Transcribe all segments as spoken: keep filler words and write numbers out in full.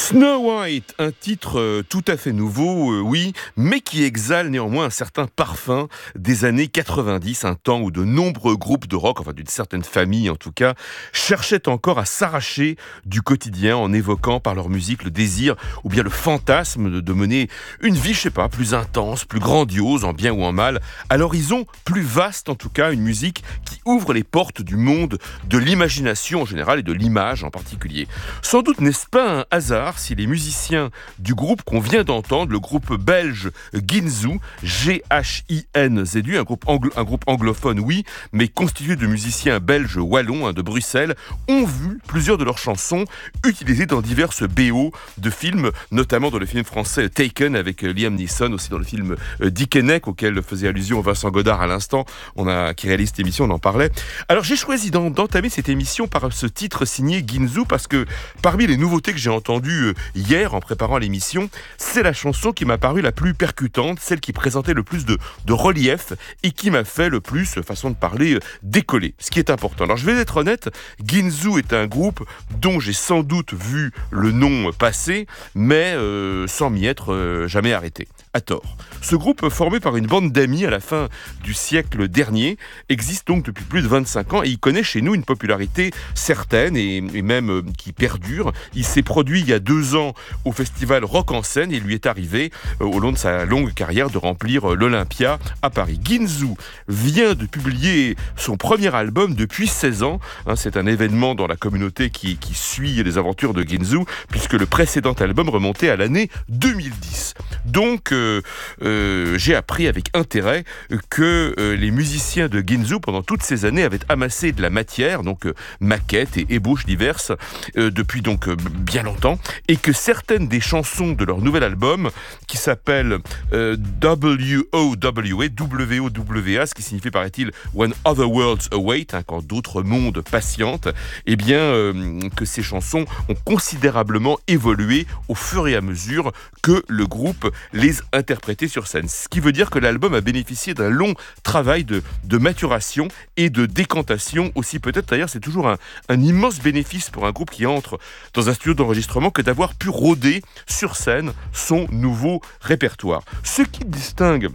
Snow White, un titre euh, tout à fait nouveau, euh, oui, mais qui exhale néanmoins un certain parfum des années quatre-vingt-dix, un temps où de nombreux groupes de rock, enfin d'une certaine famille en tout cas, cherchaient encore à s'arracher du quotidien en évoquant par leur musique le désir ou bien le fantasme de, de mener une vie, je sais pas, plus intense, plus grandiose, en bien ou en mal, à l'horizon plus vaste en tout cas, une musique qui ouvre les portes du monde de l'imagination en général et de l'image en particulier. Sans doute n'est-ce pas un hasard si les musiciens du groupe qu'on vient d'entendre, le groupe belge Ginzu, G H I N Z U, un groupe, anglo- un groupe anglophone, oui, mais constitué de musiciens belges wallons hein, de Bruxelles, ont vu plusieurs de leurs chansons utilisées dans diverses B O de films, notamment dans le film français Taken avec Liam Neeson, aussi dans le film Dickeneck auquel faisait allusion Vincent Godard à l'instant, on a, qui réalise cette émission, on en parlait. Alors j'ai choisi d'en, d'entamer cette émission par ce titre signé Ginzu parce que parmi les nouveautés que j'ai entendues hier en préparant l'émission, c'est la chanson qui m'a paru la plus percutante, celle qui présentait le plus de, de relief et qui m'a fait le plus, façon de parler, décoller, ce qui est important. Alors je vais être honnête, Ginzu est un groupe dont j'ai sans doute vu le nom passer, mais euh, sans m'y être euh, jamais arrêté, à tort. Ce groupe, formé par une bande d'amis à la fin du siècle dernier, existe donc depuis plus de vingt-cinq ans et il connaît chez nous une popularité certaine et, et même euh, qui perdure. Il s'est produit il y a deux ans au festival Rock en Seine et il lui est arrivé euh, au long de sa longue carrière de remplir euh, l'Olympia à Paris. Ginzu vient de publier son premier album depuis seize ans. Hein, c'est un événement dans la communauté qui, qui suit les aventures de Ginzu puisque le précédent album remontait à l'année deux mille dix. Donc euh, euh, j'ai appris avec intérêt que euh, les musiciens de Ginzu pendant toutes ces années avaient amassé de la matière, donc euh, maquettes et ébauches diverses euh, depuis donc euh, bien longtemps, et que certaines des chansons de leur nouvel album, qui s'appelle euh, W O W A, W O W A, ce qui signifie, paraît-il, When Other Worlds Await, hein, quand d'autres mondes patientent, eh bien, euh, que ces chansons ont considérablement évolué au fur et à mesure que le groupe les interprétait sur scène. Ce qui veut dire que l'album a bénéficié d'un long travail de, de maturation et de décantation aussi. Peut-être d'ailleurs, c'est toujours un, un immense bénéfice pour un groupe qui entre dans un studio d'enregistrement que d'avoir pu rôder sur scène son nouveau répertoire. Ce qui distingue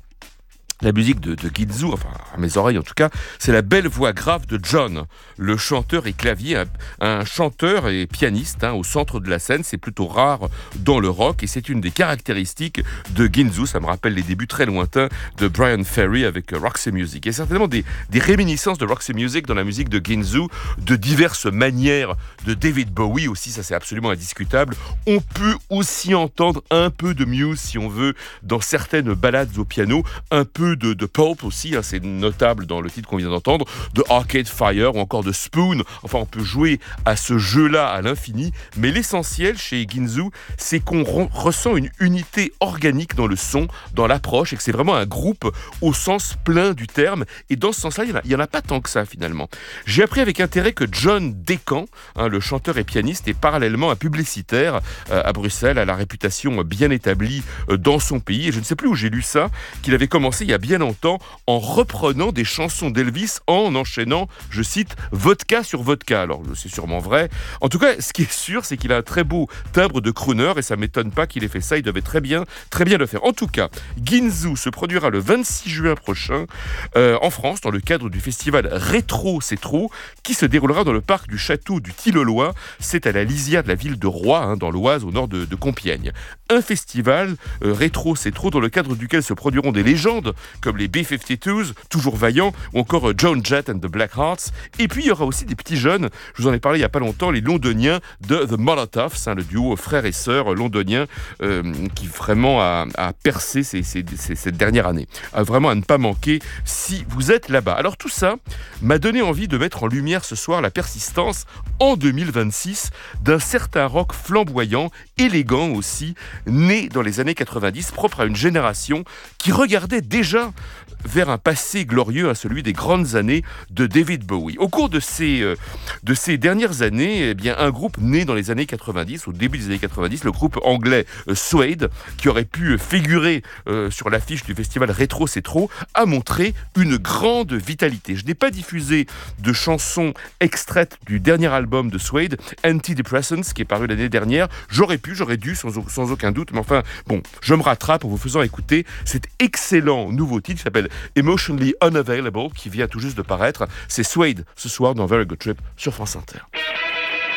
la musique de, de Ginzu, enfin à mes oreilles en tout cas, c'est la belle voix grave de John, le chanteur et clavier, un, un chanteur et pianiste hein, au centre de la scène. C'est plutôt rare dans le rock et c'est une des caractéristiques de Ginzu. Ça me rappelle les débuts très lointains de Brian Ferry avec Roxy Music. Il y a certainement des, des réminiscences de Roxy Music dans la musique de Ginzu, de diverses manières, de David Bowie aussi, ça c'est absolument indiscutable. On peut aussi entendre un peu de Muse si on veut dans certaines ballades au piano, un peu De, de Pulp aussi, hein, c'est notable dans le titre qu'on vient d'entendre, de Arcade Fire ou encore de Spoon. Enfin, on peut jouer à ce jeu-là à l'infini, mais l'essentiel chez Ginzu, c'est qu'on re- ressent une unité organique dans le son, dans l'approche, et que c'est vraiment un groupe au sens plein du terme. Et dans ce sens-là, il n'y en, en a pas tant que ça finalement. J'ai appris avec intérêt que John Decan, hein, le chanteur et pianiste, est parallèlement un publicitaire euh, à Bruxelles, à la réputation bien établie euh, dans son pays. Et je ne sais plus où j'ai lu ça, qu'il avait commencé il y a bien longtemps en reprenant des chansons d'Elvis en enchaînant, je cite, vodka sur vodka. Alors c'est sûrement vrai. En tout cas, ce qui est sûr, c'est qu'il a un très beau timbre de crooner et ça m'étonne pas qu'il ait fait ça. Il devait très bien, très bien le faire. En tout cas, Ginzu se produira le vingt-six juin prochain euh, en France dans le cadre du festival Rétro C'est Trop qui se déroulera dans le parc du château du Tillolois. C'est à la lisière de la ville de Roye, hein, dans l'Oise, au nord de, de Compiègne. Un festival euh, Rétro C'est Trop dans le cadre duquel se produiront des légendes comme les B cinquante-deux, toujours vaillants, ou encore Joan Jett and the Blackhearts. Et puis il y aura aussi des petits jeunes, je vous en ai parlé il n'y a pas longtemps, les londoniens de The Molotovs, hein, le duo frères et sœurs londonien euh, qui vraiment a, a percé ces, ces, ces, cette dernière année. A vraiment à ne pas manquer si vous êtes là-bas. Alors tout ça m'a donné envie de mettre en lumière ce soir la persistance en deux mille vingt-six d'un certain rock flamboyant, élégant aussi, né dans les années quatre-vingt-dix, propre à une génération qui regardait déjà vers un passé glorieux, à celui des grandes années de David Bowie. Au cours de ces, euh, de ces dernières années, eh bien, un groupe né dans les années quatre-vingt-dix, au début des années quatre-vingt-dix, le groupe anglais euh, Suede, qui aurait pu figurer euh, sur l'affiche du festival Rétro C'est Trop, a montré une grande vitalité. Je n'ai pas diffusé de chansons extraites du dernier album de Suede, Antidepressants, qui est paru l'année dernière. J'aurais pu, j'aurais dû, sans, sans aucun doute, mais enfin, bon, je me rattrape en vous faisant écouter cet excellent nouveau titre qui s'appelle Emotionally Unavailable, qui vient tout juste de paraître. C'est Suede ce soir dans Very Good Trip sur France Inter.